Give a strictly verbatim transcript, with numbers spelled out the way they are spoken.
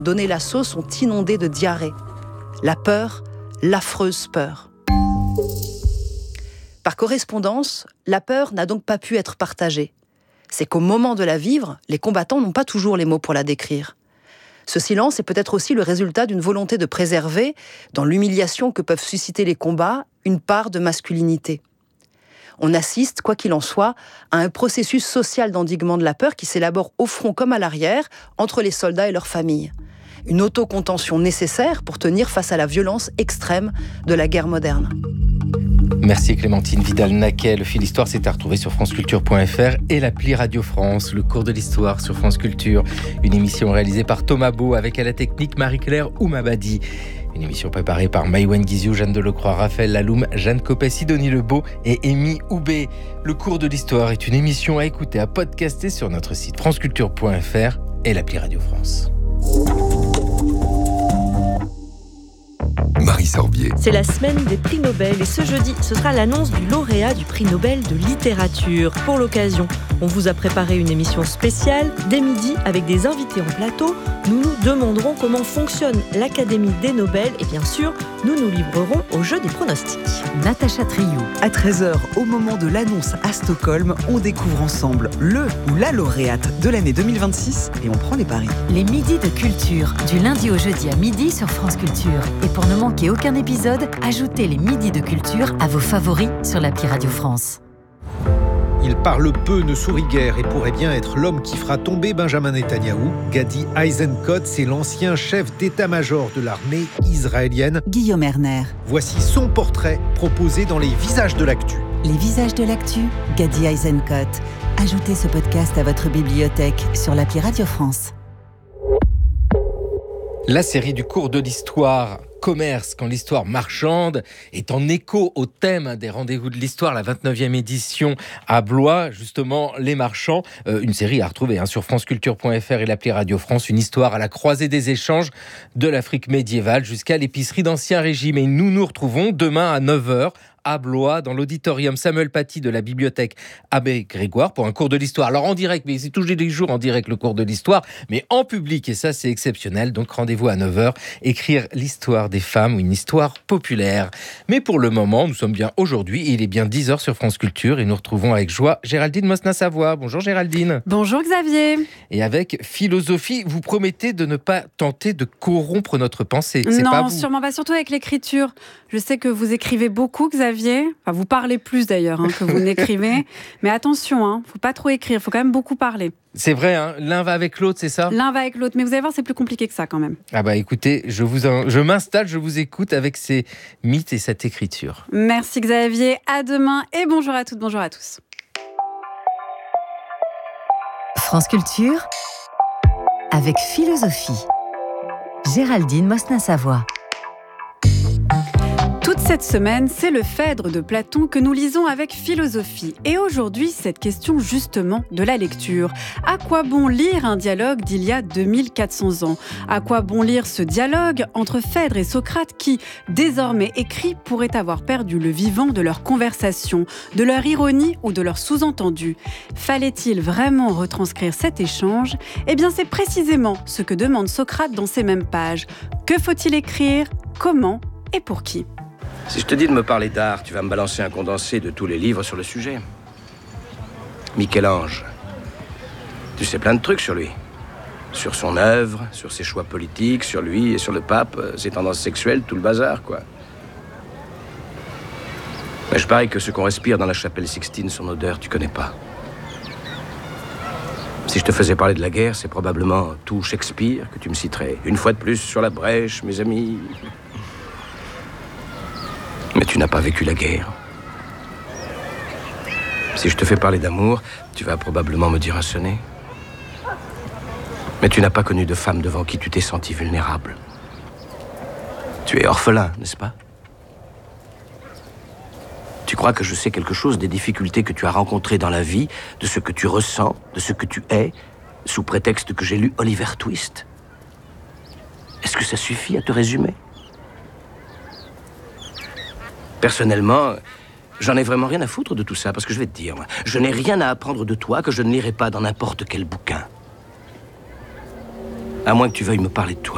donnés l'assaut sont inondés de diarrhée. La peur, l'affreuse peur. Par correspondance, la peur n'a donc pas pu être partagée. C'est qu'au moment de la vivre, les combattants n'ont pas toujours les mots pour la décrire. Ce silence est peut-être aussi le résultat d'une volonté de préserver, dans l'humiliation que peuvent susciter les combats, une part de masculinité. On assiste, quoi qu'il en soit, à un processus social d'endiguement de la peur qui s'élabore au front comme à l'arrière, entre les soldats et leurs familles. Une autocontention nécessaire pour tenir face à la violence extrême de la guerre moderne. Merci Clémentine Vidal-Naquet. Le fil Histoire s'est à retrouver sur franceculture point f r et l'appli Radio France, le cours de l'histoire sur France Culture. Une émission réalisée par Thomas Beau avec à la technique Marie-Claire Oumabadi. Une émission préparée par Maïwen Guizou, Jeanne Delecroix, Raphaël Laloum, Jeanne Copet, Sidonie Lebeau et Amy Houbé. Le cours de l'histoire est une émission à écouter, à podcaster sur notre site franceculture point f r et l'appli Radio France. Marie Sorbier. C'est la semaine des prix Nobel et ce jeudi, ce sera l'annonce du lauréat du prix Nobel de littérature. Pour l'occasion, on vous a préparé une émission spéciale. Dès midi, avec des invités en plateau, nous nous demanderons comment fonctionne l'Académie des Nobel et bien sûr, nous nous livrerons au jeu des pronostics. Natacha Triou. À treize heures, au moment de l'annonce à Stockholm, on découvre ensemble le ou la lauréate de l'année deux mille vingt-six et on prend les paris. Les midis de culture, du lundi au jeudi à midi sur France Culture. Et pour ne manquer aucun épisode, ajoutez les midis de culture à vos favoris sur l'appli Radio France. Il parle peu, ne sourit guère et pourrait bien être l'homme qui fera tomber Benjamin Netanyahou. Gadi Eisenkot, c'est l'ancien chef d'état-major de l'armée israélienne. Guillaume Erner. Voici son portrait proposé dans les visages de l'actu. Les visages de l'actu, Gadi Eisenkot. Ajoutez ce podcast à votre bibliothèque sur l'appli Radio France. La série du cours de l'histoire Commerce quand l'histoire marchande est en écho au thème des rendez-vous de l'histoire, la vingt-neuvième édition à Blois, justement les marchands. Euh, une série à retrouver hein, sur franceculture point f r et l'appli Radio France, une histoire à la croisée des échanges de l'Afrique médiévale jusqu'à l'épicerie d'Ancien Régime. Et nous nous retrouvons demain à neuf heures à Blois, dans l'auditorium Samuel Paty de la bibliothèque Abbé Grégoire pour un cours de l'histoire. Alors en direct, mais c'est tous les jours en direct le cours de l'histoire, mais en public, et ça c'est exceptionnel. Donc rendez-vous à neuf heures, écrire l'histoire des femmes ou une histoire populaire. Mais pour le moment, nous sommes bien aujourd'hui, et il est bien dix heures sur France Culture, et nous retrouvons avec joie Géraldine Mosna-Savoie. Bonjour Géraldine. Bonjour Xavier. Et avec philosophie, vous promettez de ne pas tenter de corrompre notre pensée. C'est non, pas vous. Sûrement pas, surtout avec l'écriture. Je sais que vous écrivez beaucoup, Xavier. Enfin, vous parlez plus d'ailleurs hein, que vous n'écrivez. Mais attention, il hein, ne faut pas trop écrire, il faut quand même beaucoup parler. C'est vrai, hein, l'un va avec l'autre, c'est ça ? L'un va avec l'autre, mais vous allez voir, c'est plus compliqué que ça quand même. Ah bah écoutez, je, vous en, je m'installe, je vous écoute avec ces mythes et cette écriture. Merci Xavier, à demain et bonjour à toutes, bonjour à tous. France Culture avec philosophie. Géraldine Mosna-Savoie. Toute cette semaine, c'est le Phèdre de Platon que nous lisons avec philosophie. Et aujourd'hui, cette question justement de la lecture. À quoi bon lire un dialogue d'il y a deux mille quatre cents ans ? À quoi bon lire ce dialogue entre Phèdre et Socrate qui, désormais écrit, pourraient avoir perdu le vivant de leur conversation, de leur ironie ou de leur sous-entendu ? Fallait-il vraiment retranscrire cet échange ? Eh bien, c'est précisément ce que demande Socrate dans ces mêmes pages. Que faut-il écrire ? Comment ? Et pour qui ? Si je te dis de me parler d'art, tu vas me balancer un condensé de tous les livres sur le sujet. Michel-Ange. Tu sais plein de trucs sur lui. Sur son œuvre, sur ses choix politiques, sur lui et sur le pape, ses tendances sexuelles, tout le bazar, quoi. Mais je parie que ce qu'on respire dans la chapelle Sixtine, son odeur, tu connais pas. Si je te faisais parler de la guerre, c'est probablement tout Shakespeare que tu me citerais. Une fois de plus sur la brèche, mes amis... Mais tu n'as pas vécu la guerre. Si je te fais parler d'amour, tu vas probablement me dire un sonnet. Mais tu n'as pas connu de femme devant qui tu t'es senti vulnérable. Tu es orphelin, n'est-ce pas ? Tu crois que je sais quelque chose des difficultés que tu as rencontrées dans la vie, de ce que tu ressens, de ce que tu es, sous prétexte que j'ai lu Oliver Twist ? Est-ce que ça suffit à te résumer ? Personnellement, j'en ai vraiment rien à foutre de tout ça, parce que je vais te dire, moi, je n'ai rien à apprendre de toi que je ne lirai pas dans n'importe quel bouquin. À moins que tu veuilles me parler de toi.